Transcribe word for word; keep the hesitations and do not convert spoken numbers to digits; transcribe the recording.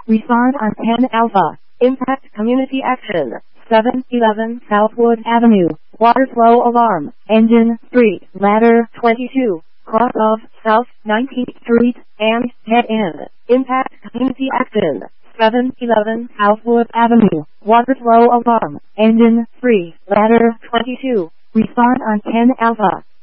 Respond on ten Alpha. Impact Community Action. seven eleven Southwood Avenue. Water flow alarm. Engine, street, ladder, twenty-two. Cross of South nineteenth Street, and head end. Impact Community Action. seven eleven Southwood Avenue. Water flow alarm. Engine, street, ladder, twenty-two. Respond on ten Alpha.